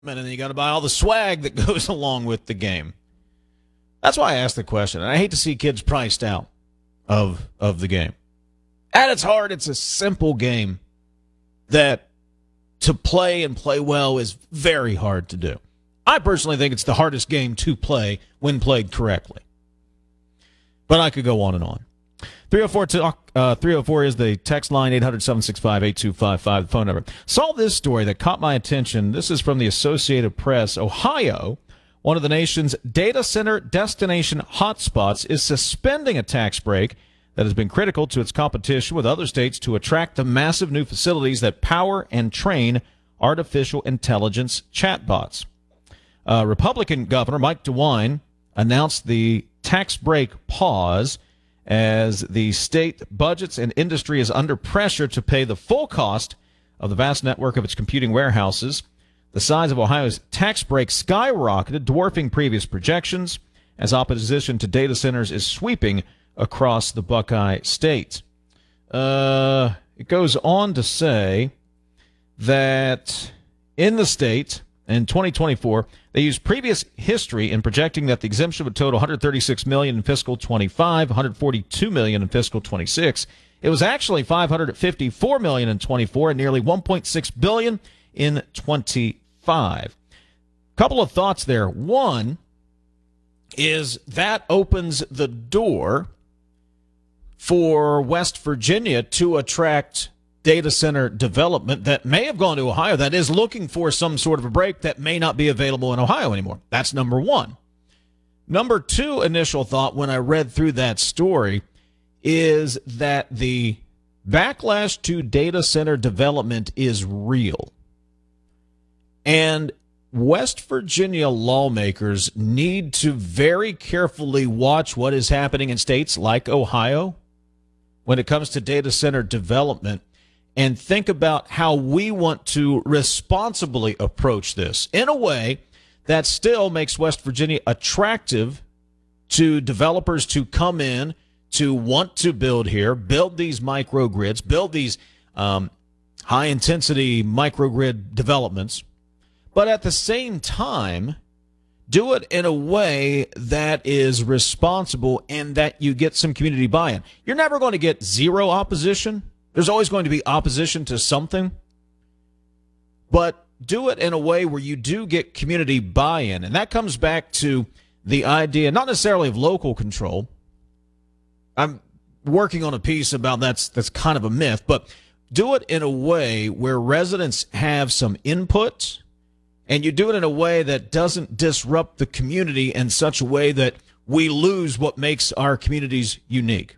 and then you got to buy all the swag that goes along with the game. That's why I asked the question. And I hate to see kids priced out of the game. At its heart, it's a simple game that to play and play well is very hard to do. I personally think it's the hardest game to play when played correctly. But I could go on and on. 304 is the text line, 800-765-8255, the phone number. Saw this story that caught my attention. This is from the Associated Press. Ohio, one of the nation's data center destination hotspots, is suspending a tax break that has been critical to its competition with other states to attract the massive new facilities that power and train artificial intelligence chatbots. Republican Governor Mike DeWine announced the tax break pause as the state budgets and industry is under pressure to pay the full cost of the vast network of its computing warehouses. The size of Ohio's tax break skyrocketed, dwarfing previous projections, as opposition to data centers is sweeping across the Buckeye State. It goes on to say that in the state, in 2024, they used previous history in projecting that the exemption would total $136 million in fiscal 25, $142 million in fiscal 26. It was actually $554 million in 24 and nearly $1.6 billion in 25. Couple of thoughts there. One is that opens the door for West Virginia to attract data center development that may have gone to Ohio that is looking for some sort of a break that may not be available in Ohio anymore. That's number one. Number two initial thought when I read through that story is that the backlash to data center development is real. And West Virginia lawmakers need to very carefully watch what is happening in states like Ohio when it comes to data center development, and think about how we want to responsibly approach this in a way that still makes West Virginia attractive to developers to come in, to want to build here, build these microgrids, build these high-intensity microgrid developments, but at the same time, do it in a way that is responsible and that you get some community buy-in. You're never going to get zero opposition. There's always going to be opposition to something, but do it in a way where you do get community buy-in. And that comes back to the idea, not necessarily of local control. I'm working on a piece about that's kind of a myth, but do it in a way where residents have some input, and you do it in a way that doesn't disrupt the community in such a way that we lose what makes our communities unique.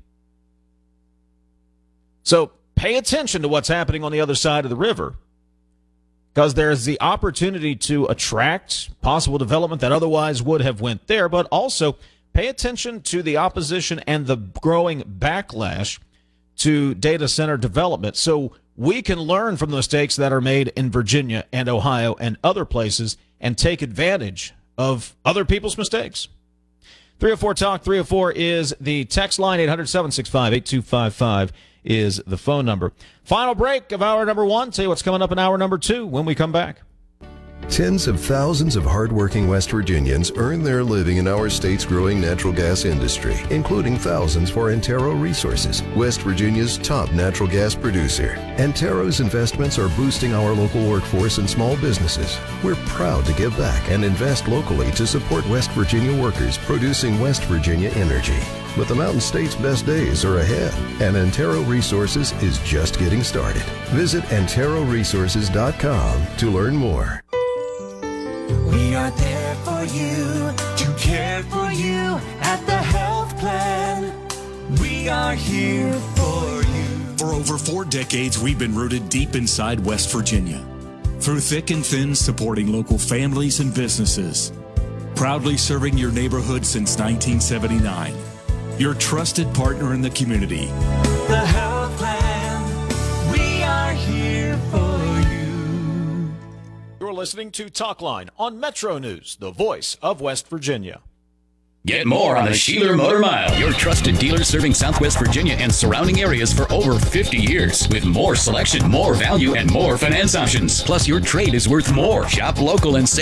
So pay attention to what's happening on the other side of the river, because there's the opportunity to attract possible development that otherwise would have went there, but also pay attention to the opposition and the growing backlash to data center development so we can learn from the mistakes that are made in Virginia and Ohio and other places and take advantage of other people's mistakes. 304-TALK, 304 is the text line, 800-765-8255 is the phone number. Final break of hour number one. Tell you what's coming up in hour number two when we come back. Tens of thousands of hardworking West Virginians earn their living in our state's growing natural gas industry, including thousands for Antero Resources, West Virginia's top natural gas producer. Antero's investments are boosting our local workforce and small businesses. We're proud to give back and invest locally to support West Virginia workers producing West Virginia energy. But the Mountain State's best days are ahead, and Antero Resources is just getting started. Visit AnteroResources.com to learn more. We are there for you, to care for you at the health plan. We are here for you. For over 4 decades, we've been rooted deep inside West Virginia. Through thick and thin, supporting local families and businesses. Proudly serving your neighborhood since 1979. Your trusted partner in the community. The health plan, we are here for you. You're listening to Talkline on Metro News, the voice of West Virginia. Get more on the Sheeler Motor Mile, your trusted dealer serving Southwest Virginia and surrounding areas for over 50 years. With more selection, more value, and more finance options. Plus, your trade is worth more. Shop local and save